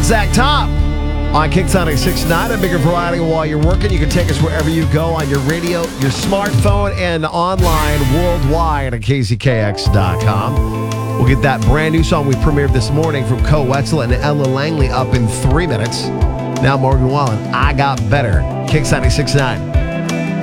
Zach Top on Kicks 96.9. A bigger variety while you're working. You can take us wherever you go on your radio, your smartphone, and online worldwide at KZKX.com. We'll get that brand new song we premiered this morning from Co Wetzel and Ella Langley up in 3 minutes. Now Morgan Wallen, I Got Better. Kicks 96.9.